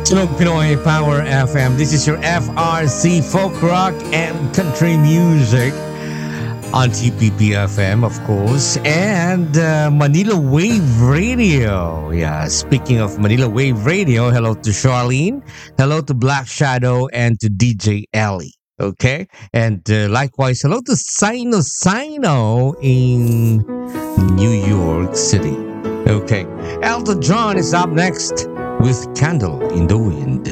Tunog Pinoy Power FM. This is your FRC folk rock and country music on TPP FM, of course, and Manila Wave Radio. Yeah, speaking of Manila Wave Radio, hello to Charlene, hello to Black Shadow, and to DJ Ellie. Okay, and likewise, hello to Sino in New York City. Okay, Elton John is up next with Candle in the Wind.